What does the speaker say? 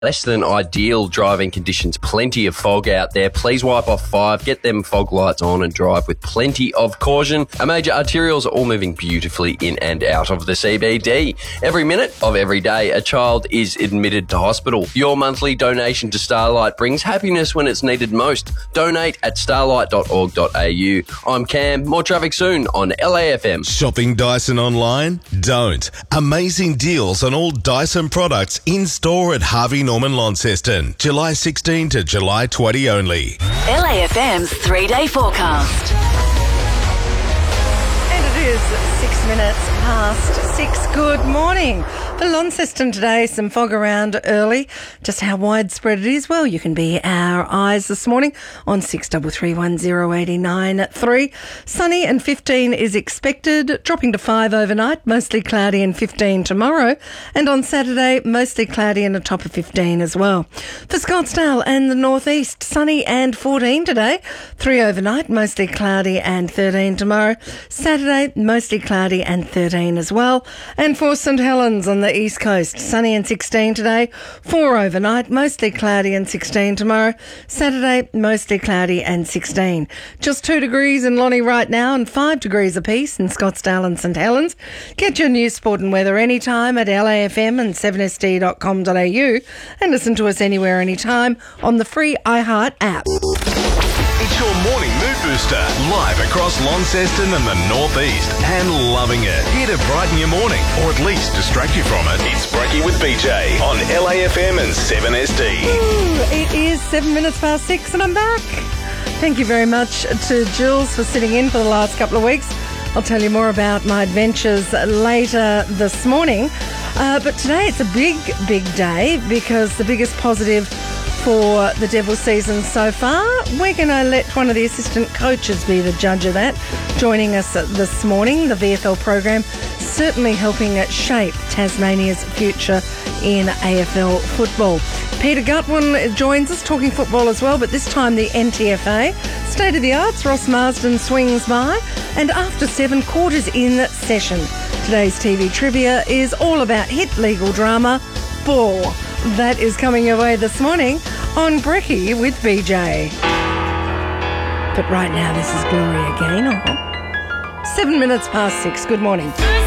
Less than ideal driving conditions, plenty of fog out there. Please wipe off 5, get them fog lights on and drive with plenty of caution. Our major arterials are all moving beautifully in and out of the CBD. Every minute of every day, a child is admitted to hospital. Your monthly donation to Starlight brings happiness when it's needed most. Donate at starlight.org.au. I'm Cam. More traffic soon on LAFM. Shopping Dyson online? Don't. Amazing deals on all Dyson products in-store at Harvey Norman Launceston. July 16 to July 20 only. LAFM's 3-day forecast. And it is 6 minutes past 6. Good morning. For Launceston today, some fog around early. Just how widespread it is, well, you can be our eyes this morning on 63310893. Sunny and 15 is expected, dropping to 5 overnight, mostly cloudy and 15 tomorrow. And on Saturday, mostly cloudy and a top of 15 as well. For Scottsdale and the northeast, sunny and 14 today, 3 overnight, mostly cloudy and 13 tomorrow. Saturday, mostly cloudy and 13 as well. And for St Helens on the east coast, sunny and 16 today, 4 overnight, mostly cloudy and 16 tomorrow. Saturday, mostly cloudy and 16. Just 2 degrees in Lonnie right now and 5 degrees apiece in Scottsdale and St Helens. Get your news, sport and weather anytime at LAFM and 7sd.com.au and listen to us anywhere, anytime on the free iHeart app. It's your morning mood booster, live across Launceston and the northeast, and loving it. Here to brighten your morning, or at least distract you from it. It's Brekkie with BJ on LAFM and 7SD. Ooh, it is 7 minutes past 6 and I'm back. Thank you very much to Jules for sitting in for the last couple of weeks. I'll tell you more about my adventures later this morning. But today it's a big day because the biggest positive for the Devils season so far, we're going to let one of the assistant coaches be the judge of that. Joining us this morning, the VFL program, certainly helping shape Tasmania's future in AFL football. Peter Gutwin joins us, talking football as well, but this time the NTFA. State of the Arts, Ross Marsden swings by, and after 7 quarters in session. Today's TV trivia is all about hit legal drama, Ball. That is coming your way this morning on Brekkie with BJ. But right now, this is Gloria Gaynor. 7 minutes past 6. Good morning.